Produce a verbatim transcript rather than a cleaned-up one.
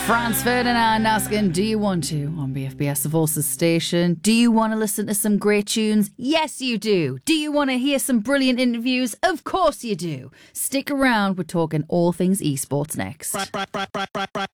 Franz Ferdinand asking, do you want to on B F B S, the Voices station? Do you want to listen to some great tunes? Yes, you do. Do you want to hear some brilliant interviews? Of course you do. Stick around. We're talking all things esports next.